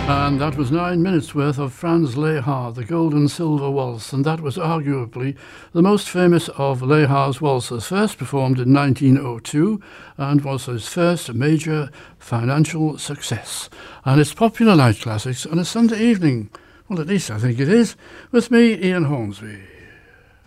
And that was 9 minutes worth of Franz Lehár, the Gold and Silver Waltz, and that was arguably the most famous of Lehár's waltzes, first performed in 1902 and was his first major financial success. And it's Popular Night Classics on a Sunday evening, well, at least I think it is, with me, Ian Hornsby.